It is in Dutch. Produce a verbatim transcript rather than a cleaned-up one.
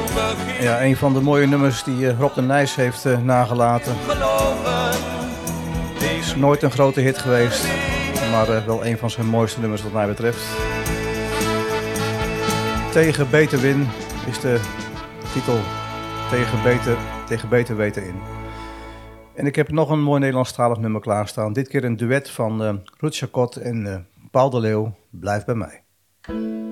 Ja, een van de mooie nummers die uh, Rob de Nijs heeft uh, nagelaten. Is nooit een grote hit geweest, maar uh, wel een van zijn mooiste nummers wat mij betreft. Tegen beter win is de titel. Tegen beter, tegen beter weten in. En ik heb nog een mooi Nederlandstalig nummer klaarstaan. Dit keer een duet van uh, Ruud Chacot en uh, Paul de Leeuw. Blijf bij mij.